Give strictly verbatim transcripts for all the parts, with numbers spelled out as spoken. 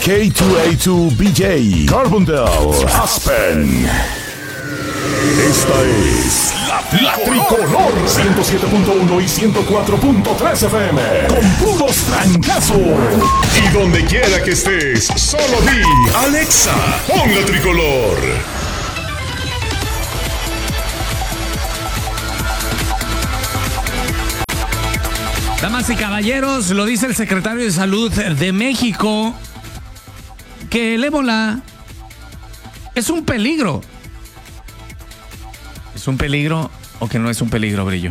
K dos A dos B J, Carbondale, Aspen. Esta es la, la Tricolor ciento siete punto uno y ciento cuatro punto tres F M con puros trancazos. Y donde quiera que estés, solo di Alexa, pon la Tricolor. Damas y caballeros, lo dice el secretario de Salud de México, que el ébola es un peligro. ¿Es un peligro o que no es un peligro, Brillo?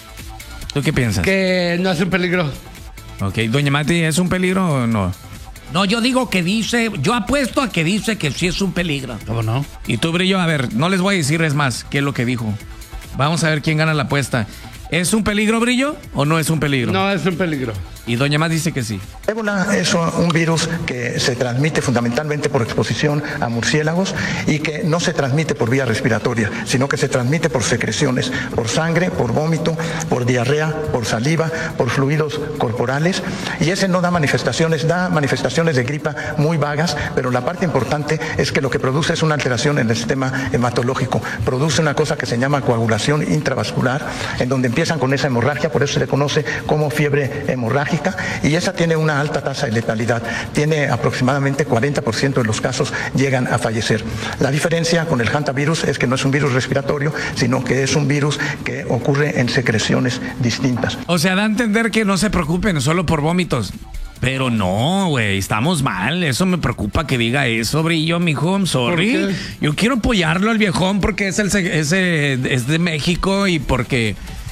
¿Tú qué piensas? Que no es un peligro. Ok, doña Mati, ¿es un peligro o no? No, yo digo que dice, yo apuesto a que dice que sí es un peligro. ¿Cómo no? Y tú, Brillo, a ver, no les voy a decir es más qué es lo que dijo. Vamos a ver quién gana la apuesta. ¿Es un peligro, Brillo, o no es un peligro? No es un peligro. Y doña Mati dice que sí. Ébola es un virus que se transmite fundamentalmente por exposición a murciélagos y que no se transmite por vía respiratoria, sino que se transmite por secreciones, por sangre, por vómito, por diarrea, por saliva, por fluidos corporales. Y ese no da manifestaciones, da manifestaciones de gripa muy vagas, pero la parte importante es que lo que produce es una alteración en el sistema hematológico. Produce una cosa que se llama coagulación intravascular, en donde empiezan con esa hemorragia, por eso se le conoce como fiebre hemorrágica. Y esa tiene una alta tasa de letalidad. Tiene aproximadamente cuarenta por ciento de los casos llegan a fallecer. La diferencia con el hantavirus es que no es un virus respiratorio, sino que es un virus que ocurre en secreciones distintas. O sea, da a entender que no se preocupen solo por vómitos. Pero no, güey, estamos mal. Eso me preocupa que diga eso, Brillo, mijo. I'm sorry. Yo quiero apoyarlo al viejón porque es, el, es, es de México y porque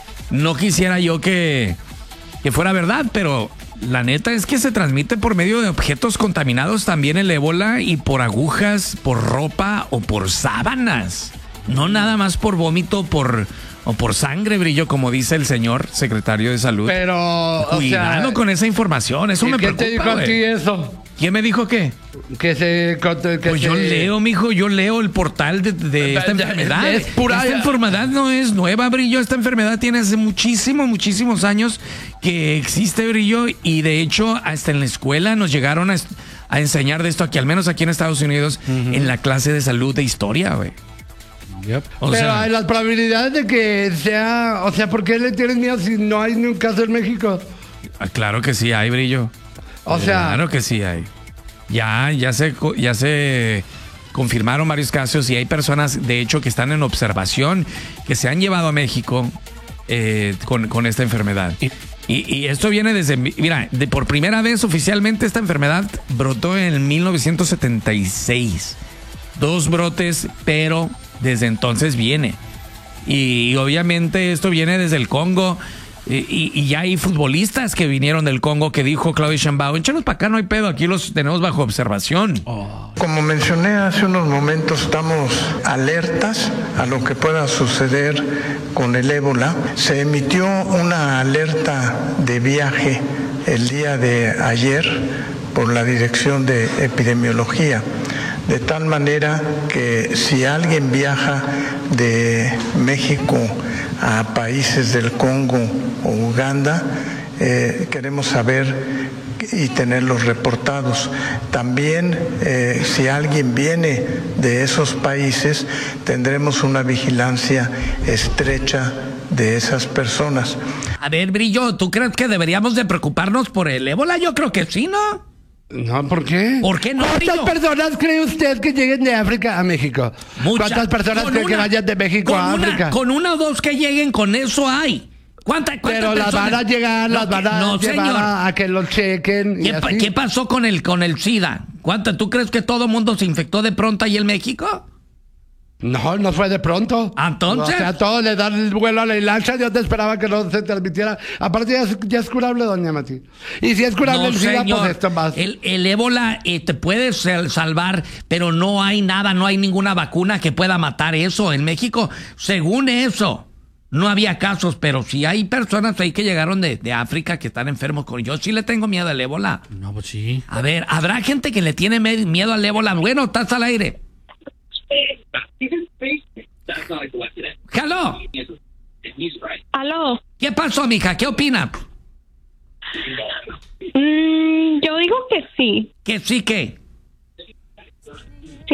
no quisiera yo que... que fuera verdad, pero la neta es que se transmite por medio de objetos contaminados también el ébola y por agujas, por ropa o por sábanas. No nada más por vómito por, o por sangre, Brillo, como dice el señor secretario de Salud. Pero, cuidado, o sea, con esa información, eso me preocupa. ¿Quién te dijo a ti eso? ¿Quién me dijo qué? Que se... Que pues se... yo leo, mijo, yo leo el portal de, de esta enfermedad. Es pura... Esta enfermedad no es nueva, Brillo. Esta enfermedad tiene hace muchísimos, muchísimos años que existe, Brillo. Y de hecho, hasta en la escuela nos llegaron a, a enseñar de esto aquí, al menos aquí en Estados Unidos, uh-huh. en la clase de salud de historia, güey. Yep. Pero sea, hay las probabilidades de que sea... O sea, ¿por qué le tienes miedo si no hay ni un caso en México? Claro que sí hay, Brillo. O sea... Claro que sí hay. Ya, ya se, ya se confirmaron varios casos y hay personas, de hecho, que están en observación, que se han llevado a México eh, con, con esta enfermedad. Y, y esto viene desde, mira, de, por primera vez oficialmente esta enfermedad brotó en mil novecientos setenta y seis. Dos brotes, pero desde entonces viene. Y, y obviamente esto viene desde el Congo. Y, y ya hay futbolistas que vinieron del Congo que dijo Claudio Sheinbaum, échanos para acá, no hay pedo, aquí los tenemos bajo observación. Oh. Como mencioné hace unos momentos, estamos alertas a lo que pueda suceder con el ébola. Se emitió una alerta de viaje el día de ayer por la Dirección de Epidemiología, de tal manera que si alguien viaja de México a países del Congo o Uganda, eh, queremos saber y tenerlos reportados. También, eh, si alguien viene de esos países, tendremos una vigilancia estrecha de esas personas. A ver, Brillo, ¿tú crees que deberíamos de preocuparnos por el ébola? Yo creo que sí, ¿no? No, ¿por qué? ¿Por qué no, ¿Cuántas Brillo? personas cree usted que lleguen de África a México? Muchas. ¿Cuántas personas Con cree una, que vayan de México con a una, África? Con una o dos que lleguen, con eso hay. ¿Cuántas, cuántas Pero las personas? van a llegar, No, las van a no, llevar señor. a, a que los chequen. ¿Qué, y pa- así. ¿Qué pasó con el, con el SIDA? ¿Cuánto, ¿Tú crees que todo el mundo se infectó de pronto ahí en México? No, no fue de pronto. ¿Entonces? O sea, todos le dan el vuelo a la hilacha. Yo te esperaba que no se transmitiera. Aparte, ya es, ya es curable, doña Mati. Y si es curable No, el SIDA, señor. pues esto más. El, el ébola eh, te puede sal- salvar, pero no hay nada, no hay ninguna vacuna que pueda matar eso. En México, según eso, no había casos, pero sí hay personas ahí que llegaron de, de África que están enfermos con... Yo sí le tengo miedo al ébola. No, pues sí. A ver, ¿habrá gente que le tiene me- miedo al ébola? Bueno, estás al aire. ¡Aló! Aló. ¿Qué pasó, mija? ¿Qué opina? Mm, yo digo que sí. ¿Que sí qué?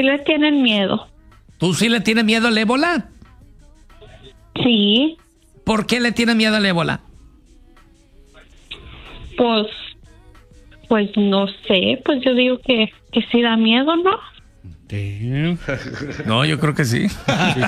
sí le tienen miedo. ¿Tú sí le tienes miedo al ébola? Sí. ¿Por qué le tienes miedo al ébola? Pues, pues no sé, pues yo digo que, que sí da miedo, ¿no? No, yo creo que sí. sí,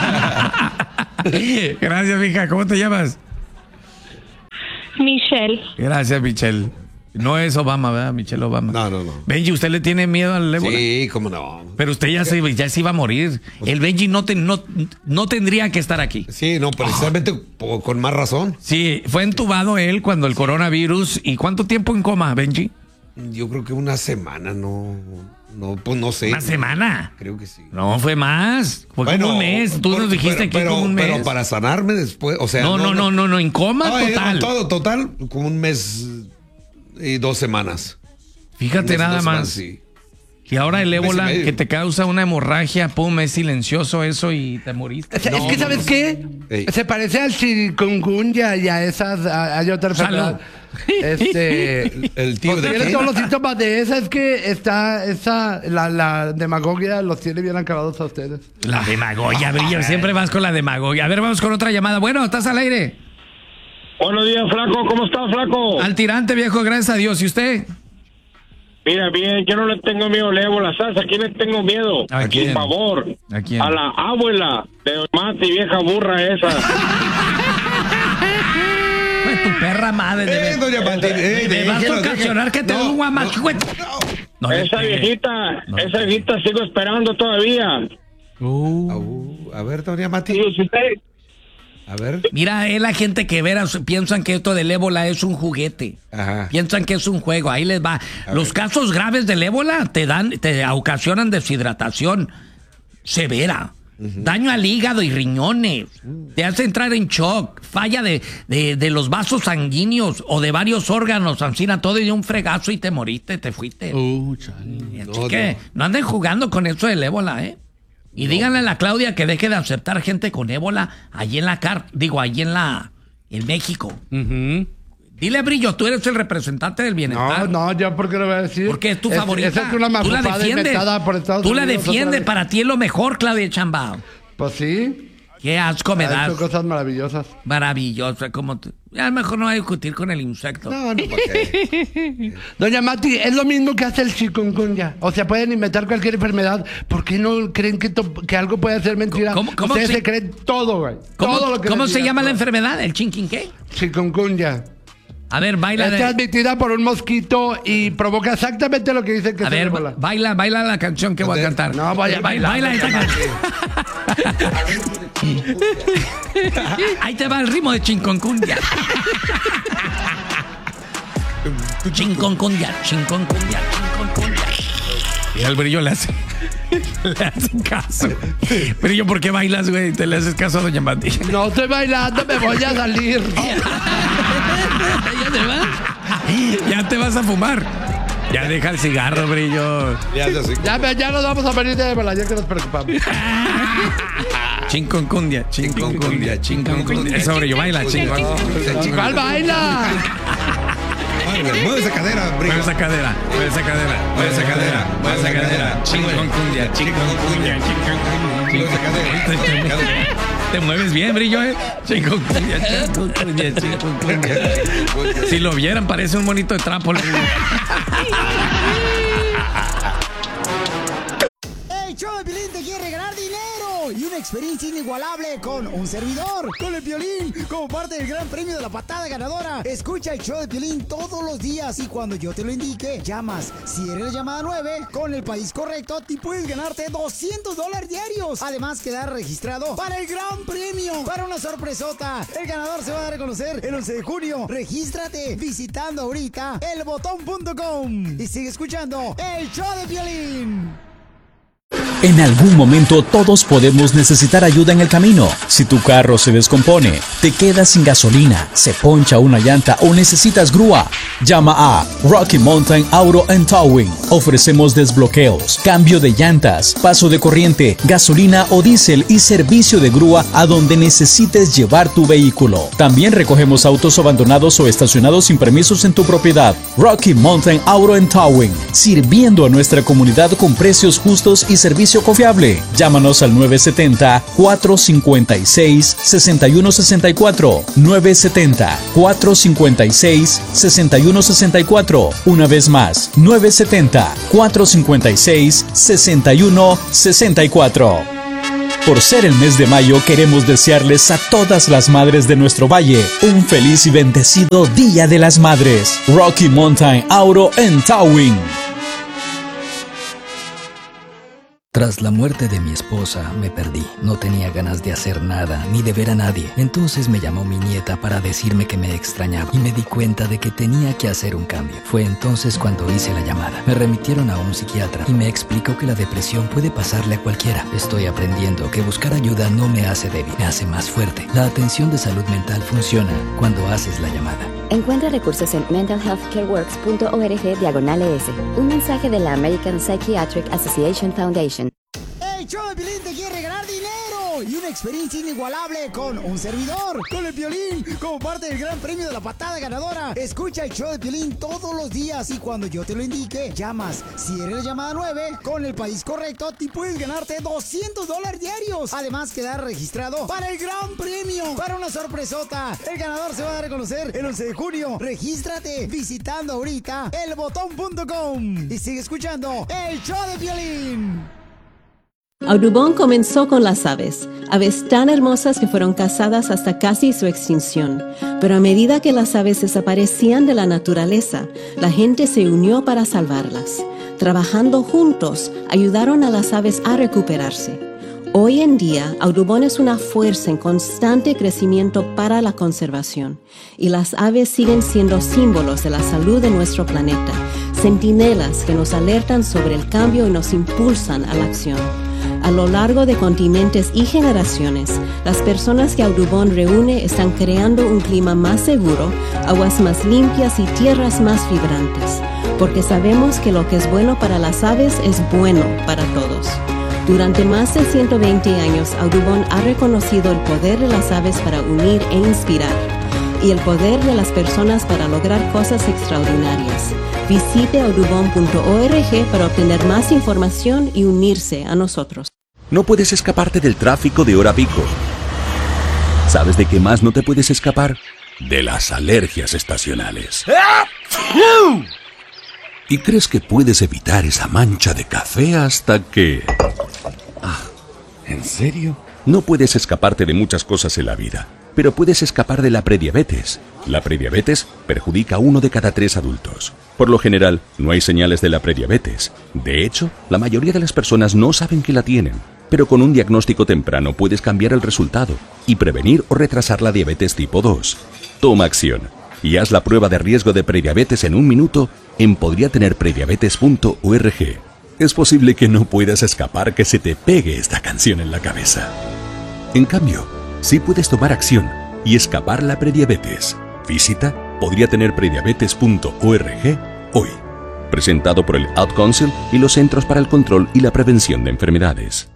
sí. Gracias, mija. ¿Cómo te llamas? Michelle. Gracias, Michelle. No es Obama, ¿verdad? Michelle Obama. No, no, no. Benji, ¿usted le tiene miedo al ébola? Sí, cómo no. Pero usted ya se, ya se iba a morir. El Benji no, te, no, no tendría que estar aquí. Sí, no, precisamente oh. con más razón. Sí, fue entubado él cuando el coronavirus. ¿Y cuánto tiempo en coma, Benji? Yo creo que una semana, no... No, pues no sé. ¿Una semana? Creo que sí. No, fue más. Fue bueno, como un mes. Tú por, nos dijiste pero, que pero, como un mes. Pero para sanarme después, o sea... No, no, no, no, no, no en coma no, total. No, todo, total, como un mes y dos semanas. Fíjate mes, nada más. Semanas, sí. Y ahora el ébola que te causa una hemorragia, pum, es silencioso eso y te moriste. Es, no, es que, ¿sabes no, no, qué? Ey. Se parece al chikungunya y a esas, a, hay otra enfermedad. Este, el, el tío de tiene todos los síntomas de esa, es que está, esa, la, la demagogia los tiene bien acabados a ustedes. La demagogia, Brillo, siempre vas con la demagogia. A ver, vamos con otra llamada. Bueno, ¿estás al aire? Buenos días, flaco, ¿cómo estás, flaco? Al tirante, viejo, gracias a Dios. ¿Y usted? Mira, bien, yo no le tengo miedo al ébola, ¿sabes? ¿A quién le tengo miedo? ¿A quién? Por favor. ¿A quién? A la abuela de Mati, vieja burra esa. Pues tu perra madre. Eh, doña Mati, eh, me vas a ocasionar que te dé un guamachico. No, esa viejita, no, esa viejita sigo esperando todavía. Uh. Uh, a ver, doña Mati. Sí, sí, sí. A ver. Mira, es la gente que veras, piensan que esto del ébola es un juguete. Ajá. Piensan que es un juego. Ahí les va. A Los ver. casos graves del ébola te dan, te ocasionan deshidratación severa. Uh-huh. Daño al hígado y riñones. Uh-huh. Te hace entrar en shock. Falla de, de, de los vasos sanguíneos o de varios órganos. Ancina todo y de un fregazo y te moriste, te fuiste. Uh, chale. Así no, que no. no anden jugando con eso del ébola, ¿eh? Y no. díganle a la Claudia que deje de aceptar gente con ébola allí en la car, digo, allí en la, en México. Uh-huh. Dile, Brillo, tú eres el representante del bienestar. No, no, yo por qué lo voy a decir. Porque es tu favorita. Esa es una tú la defiendes. Por Estados tú la Unidos, defiendes, para ti es lo mejor, Claudia Chambao. Pues sí. Qué asco me das. Ha hecho cosas maravillosas. Maravillosas, como tú. A lo mejor no va a discutir con el insecto. No, no, ¿por qué? Doña Mati, es lo mismo que hace el chikungunya. O sea, pueden inventar cualquier enfermedad. ¿Por qué no creen que, to- que algo puede ser mentira? ¿Cómo, cómo Ustedes se... se creen todo, güey. ¿Cómo, todo lo que ¿cómo se llama todo. la enfermedad? ¿El chinquín qué? Chikungunya. A ver, baila. Es de... transmitida por un mosquito y provoca exactamente lo que dicen que a se ver, ébola. baila, baila la canción que voy a cantar. No, vaya a bailar. Baila esta canción. Ahí te va el ritmo de chinconcunya. Chinconcunya, chinconcunya, chinconcunya. Y al Brillo le hace, le hace caso. Brillo, ¿por qué bailas, güey? ¿Te le haces caso a doña Mati? No estoy bailando, me voy a salir. ¿Ya te vas? Ya te vas a fumar. Ya deja el cigarro, Brillo. Ya, ya, ya, ya nos vamos a venir de ébola, ya que nos preocupamos. Chinconcunya, chinconcunya, chinconcunya. Eso, Brillo, baila, chinconcunya. ¿Cuál baila? Mueve esa cadera, Brillo. Mueve esa cadera, mueve esa cadera, mueve esa cadera, mueve esa cadera. Chinconcunya, chinconcunya, chinconcunya. Mueve esa cadera. Te mueves bien, Brillo, eh. Chinconcunya, chinconcunya, chinconcunya. Si lo vieran, parece un monito de trapo. El show de Piolín te quiere regalar dinero y una experiencia inigualable con un servidor, con el Piolín, como parte del gran premio de la patada ganadora. Escucha el show de Piolín todos los días y cuando yo te lo indique, llamas. Si eres la llamada nueve, con el país correcto, te puedes ganarte doscientos dólares diarios. Además, quedar registrado para el gran premio, para una sorpresota. El ganador se va a dar a conocer el once de junio. Regístrate visitando ahorita elbotón punto com y sigue escuchando el show de Piolín. En algún momento todos podemos necesitar ayuda en el camino. Si tu carro se descompone, te quedas sin gasolina, se poncha una llanta o necesitas grúa, llama a Rocky Mountain Auto and Towing. Ofrecemos desbloqueos, cambio de llantas, paso de corriente, gasolina o diésel y servicio de grúa a donde necesites llevar tu vehículo. También recogemos autos abandonados o estacionados sin permisos en tu propiedad. Rocky Mountain Auto and Towing, sirviendo a nuestra comunidad con precios justos y servicio confiable. Llámanos al nueve siete cero, cuatro cinco seis, seis uno seis cuatro, nueve siete cero, cuatro cinco seis, seis uno seis cuatro. Una vez más, nueve siete cero, cuatro cinco seis, seis uno seis cuatro. Por ser el mes de mayo, queremos desearles a todas las madres de nuestro valle un feliz y bendecido Día de las Madres. Rocky Mountain Auto and Towing. Tras la muerte de mi esposa, me perdí. No tenía ganas de hacer nada, ni de ver a nadie. Entonces me llamó mi nieta para decirme que me extrañaba y me di cuenta de que tenía que hacer un cambio. Fue entonces cuando hice la llamada. Me remitieron a un psiquiatra y me explicó que la depresión puede pasarle a cualquiera. Estoy aprendiendo que buscar ayuda no me hace débil, me hace más fuerte. La atención de salud mental funciona cuando haces la llamada. Encuentra recursos en mental health care works punto org diagonal es. Un mensaje de la American Psychiatric Association Foundation. El show de Piolín te quiere ganar dinero y una experiencia inigualable con un servidor, con el Piolín, como parte del gran premio de la patada ganadora. Escucha el show de Piolín todos los días y cuando yo te lo indique, llamas. Si eres la llamada nueve, con el país correcto, te puedes ganarte doscientos dólares diarios. Además, quedar registrado para el gran premio, para una sorpresota. El ganador se va a dar a conocer el once de junio. Regístrate visitando ahorita el botón punto com y sigue escuchando el show de Piolín. Audubon comenzó con las aves, aves tan hermosas que fueron cazadas hasta casi su extinción. Pero a medida que las aves desaparecían de la naturaleza, la gente se unió para salvarlas. Trabajando juntos, ayudaron a las aves a recuperarse. Hoy en día, Audubon es una fuerza en constante crecimiento para la conservación. Y las aves siguen siendo símbolos de la salud de nuestro planeta, centinelas que nos alertan sobre el cambio y nos impulsan a la acción. A lo largo de continentes y generaciones, las personas que Audubon reúne están creando un clima más seguro, aguas más limpias y tierras más vibrantes, porque sabemos que lo que es bueno para las aves es bueno para todos. Durante más de ciento veinte años, Audubon ha reconocido el poder de las aves para unir e inspirar, y el poder de las personas para lograr cosas extraordinarias. Visite audubon punto org para obtener más información y unirse a nosotros. No puedes escaparte del tráfico de hora pico. ¿Sabes de qué más no te puedes escapar? De las alergias estacionales. ¿Y crees que puedes evitar esa mancha de café hasta que... Ah, ¿en serio? No puedes escaparte de muchas cosas en la vida, pero puedes escapar de la prediabetes. La prediabetes perjudica a uno de cada tres adultos. Por lo general, no hay señales de la prediabetes. De hecho, la mayoría de las personas no saben que la tienen. Pero con un diagnóstico temprano puedes cambiar el resultado y prevenir o retrasar la diabetes tipo dos. Toma acción y haz la prueba de riesgo de prediabetes en un minuto en podría tener prediabetes punto org. Es posible que no puedas escapar que se te pegue esta canción en la cabeza. En cambio, sí puedes tomar acción y escapar la prediabetes. Visita podría tener prediabetes punto org hoy. Presentado por el Ad Council y los Centros para el Control y la Prevención de Enfermedades.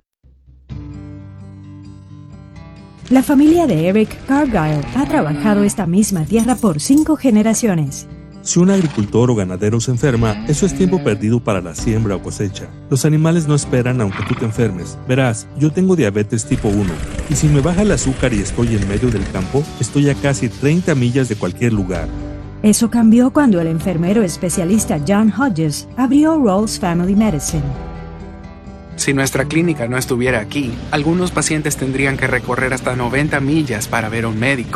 La familia de Eric Cargyle ha trabajado esta misma tierra por cinco generaciones. Si un agricultor o ganadero se enferma, eso es tiempo perdido para la siembra o cosecha. Los animales no esperan aunque tú te enfermes. Verás, yo tengo diabetes tipo uno, y si me baja el azúcar y estoy en medio del campo, estoy a casi treinta millas de cualquier lugar. Eso cambió cuando el enfermero especialista John Hodges abrió Rolls Family Medicine. Si nuestra clínica no estuviera aquí, algunos pacientes tendrían que recorrer hasta noventa millas para ver a un médico.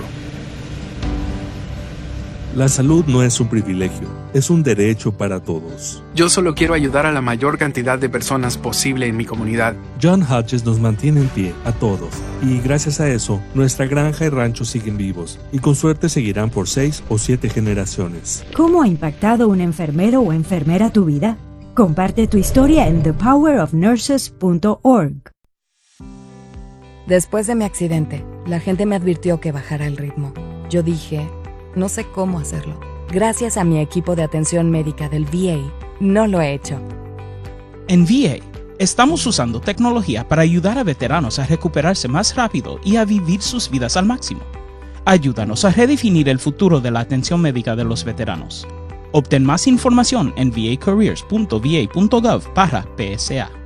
La salud no es un privilegio, es un derecho para todos. Yo solo quiero ayudar a la mayor cantidad de personas posible en mi comunidad. John Hodges nos mantiene en pie a todos, y gracias a eso, nuestra granja y rancho siguen vivos, y con suerte seguirán por seis o siete generaciones. ¿Cómo ha impactado un enfermero o enfermera tu vida? Comparte tu historia en the power of nurses punto org. Después de mi accidente, la gente me advirtió que bajara el ritmo. Yo dije, no sé cómo hacerlo. Gracias a mi equipo de atención médica del V A, no lo he hecho. En V A, estamos usando tecnología para ayudar a veteranos a recuperarse más rápido y a vivir sus vidas al máximo. Ayúdanos a redefinir el futuro de la atención médica de los veteranos. Obtén más información en v a careers punto v a punto gov barra P S A.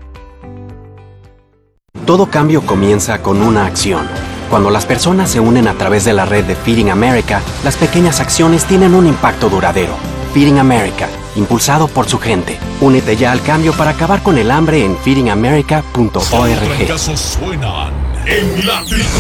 Todo cambio comienza con una acción. Cuando las personas se unen a través de la red de Feeding America, las pequeñas acciones tienen un impacto duradero. Feeding America, impulsado por su gente. Únete ya al cambio para acabar con el hambre en feeding america punto org. Los fracasos suenan en la tricolor.